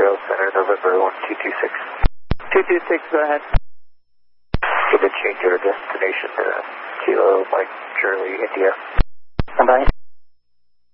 Trail Center, November 1226. 226, go ahead. You can change your destination to Kilo Mike Charlie, India. Bye.